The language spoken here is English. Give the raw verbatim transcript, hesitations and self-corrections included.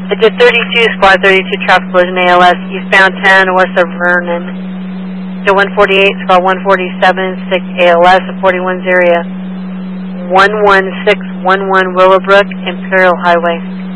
I did thirty-two, squad thirty-two, traffic collision A L S, eastbound ten, west of Vernon. To one forty-eight, squad one forty-seven, six A L S, at forty-one's area. one one six one one Willowbrook, Imperial Highway.